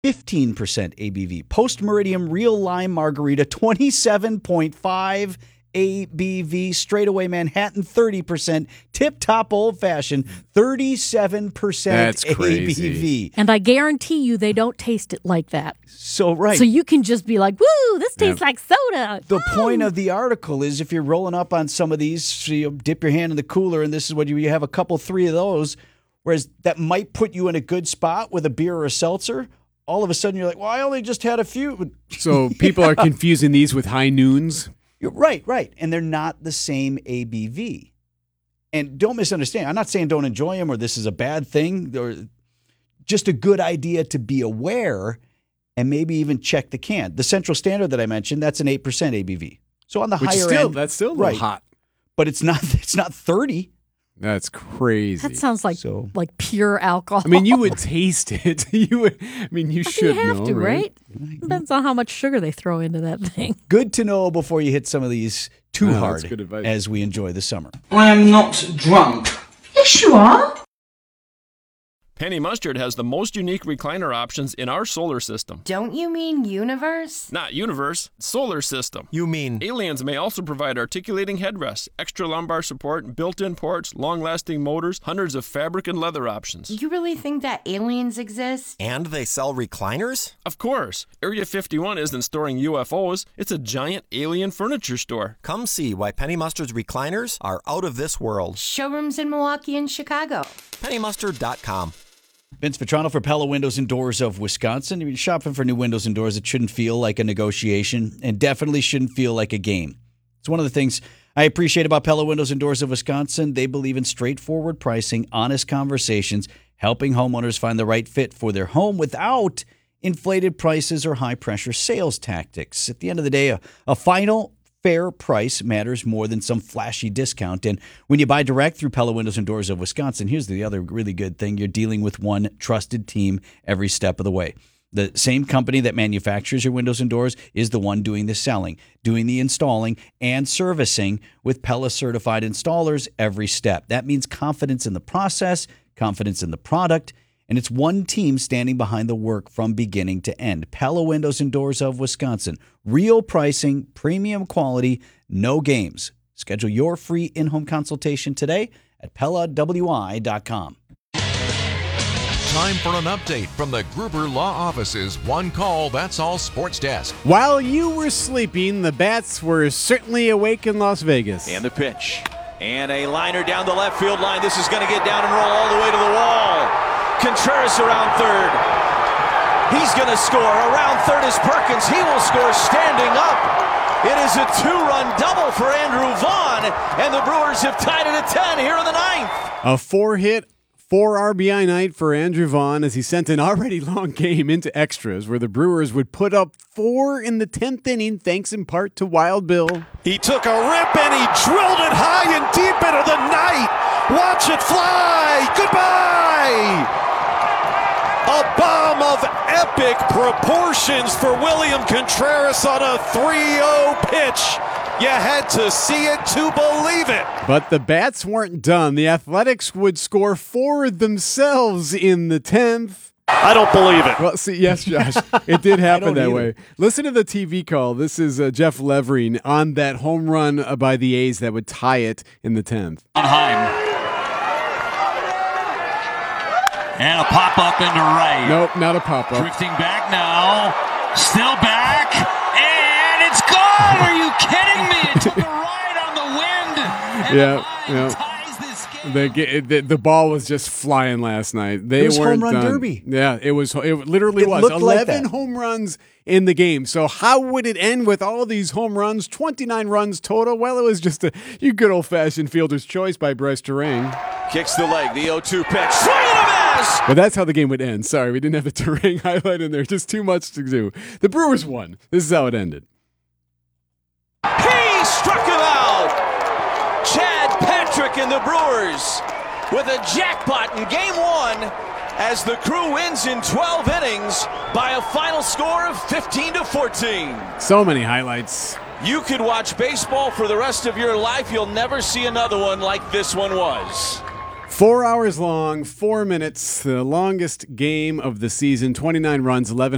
15% ABV. Post Meridian Real Lime Margarita, 27.5 ABV. Straightaway Manhattan, 30%. Tip Top Old Fashioned, 37% That's ABV. crazy. And I guarantee you they don't taste it like that. So, right. So you can just be like, woo, this tastes like soda. The point of the article is if you're rolling up on some of these, so you dip your hand in the cooler, and this is what you have a couple, 3 of those, whereas that might put you in a good spot with a beer or a seltzer. All of a sudden, you're like, well, I only just had a few. So people are confusing these with High Noons. Right. And they're not the same ABV. And don't misunderstand. I'm not saying don't enjoy them or this is a bad thing. Or just a good idea to be aware and maybe even check the can. The Central Standard that I mentioned, that's an 8% ABV. So on the higher end. That's still a little hot. But it's not 30. That's crazy. That sounds like pure alcohol. I mean, you would taste it. You should have know, to, right? Depends on how much sugar they throw into that thing. Good to know before you hit some of these too hard that's good advice. as we enjoy the summer. I am not drunk. Yes, you are. Penny Mustard has the most unique recliner options in our solar system. Don't you mean universe? Not universe, solar system. You mean? Aliens may also provide articulating headrests, extra lumbar support, built-in ports, long-lasting motors, hundreds of fabric and leather options. You really think that aliens exist? And they sell recliners? Of course. Area 51 isn't storing UFOs. It's a giant alien furniture store. Come see why Penny Mustard's recliners are out of this world. Showrooms in Milwaukee and Chicago. PennyMustard.com. Vince Vitrano for Pella Windows and Doors of Wisconsin. If you're shopping for new windows and doors, it shouldn't feel like a negotiation and definitely shouldn't feel like a game. It's one of the things I appreciate about Pella Windows and Doors of Wisconsin. They believe in straightforward pricing, honest conversations, helping homeowners find the right fit for their home without inflated prices or high-pressure sales tactics. At the end of the day, a final fair price matters more than some flashy discount. And when you buy direct through Pella Windows and Doors of Wisconsin, here's the other really good thing. You're dealing with one trusted team every step of the way. The same company that manufactures your windows and doors is the one doing the selling, doing the installing, and servicing with Pella certified installers every step. That means confidence in the process, confidence in the product, and it's one team standing behind the work from beginning to end. Pella Windows and Doors of Wisconsin. Real pricing, premium quality, no games. Schedule your free in-home consultation today at PellaWI.com. Time for an update from the Gruber Law Office's One Call, That's All Sports Desk. While you were sleeping, the Bats were certainly awake in Las Vegas. And the pitch. And a liner down the left field line. This is going to get down and roll all the way to the wall. Contreras around third. He's going to score. Around third is Perkins. He will score standing up. It is a 2-run double for Andrew Vaughn, and the Brewers have tied it at 10 here in the ninth. A 4-hit, 4 RBI night for Andrew Vaughn as he sent an already long game into extras where the Brewers would put up 4 in the 10th inning thanks in part to Wild Bill. He took a rip and he drilled it high and deep into the night. Watch it fly. Goodbye. A bomb of epic proportions for William Contreras on a 3-0 pitch. You had to see it to believe it. But the Bats weren't done. The Athletics would score 4 themselves in the 10th. I don't believe it. Well, see, yes, Josh, it did happen that way. Listen to the TV call. This is Jeff Levering on that home run by the A's that would tie it in the 10th. Heim. And a pop-up into right. Nope, not a pop-up. Drifting back now. Still back. And it's gone! Are you kidding me? It took a ride on the wind. And the ball was just flying last night. They it was weren't home run done. derby. Yeah, it literally was. 11 home runs in the game. So how would it end with all these home runs? 29 runs total. Well, it was just a good old-fashioned fielder's choice by Bryce Terang. Kicks the leg, the 0-2 pitch. Swing and a miss! But that's how the game would end. Sorry, we didn't have the Terang highlight in there. Just too much to do. The Brewers won. This is how it ended. He struck him out! Chad Patrick and the Brewers with a jackpot in Game 1 as the Crew wins in 12 innings by a final score of 15-14. So many highlights. You could watch baseball for the rest of your life. You'll never see another one like this one was. 4 hours long, 4 minutes, the longest game of the season, 29 runs, 11